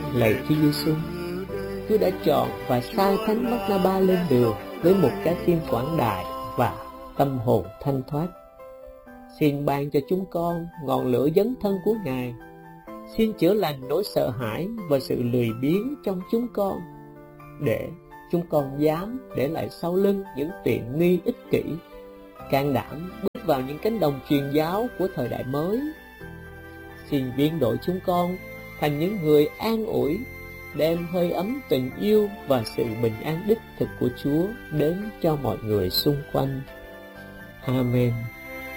Lạy Chúa Giêsu, Chúa đã chọn và sai Thánh Barnabas lên đường với một trái tim quảng đại và tâm hồn thanh thoát. Xin ban cho chúng con ngọn lửa dấn thân của Ngài. Xin chữa lành nỗi sợ hãi và sự lười biếng trong chúng con, để chúng con dám để lại sau lưng những tiện nghi ích kỷ, can đảm bước vào những cánh đồng truyền giáo của thời đại mới. Xin biến đổi chúng con thành những người an ủi, đem hơi ấm tình yêu và sự bình an đích thực của Chúa đến cho mọi người xung quanh. Amen.